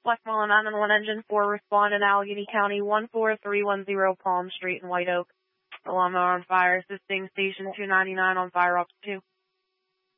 Westmoreland 911 Engine 4, respond in Allegheny County, 14310 Palm Street in White Oak. Alarm on fire, assisting station 299 on fire up to 2.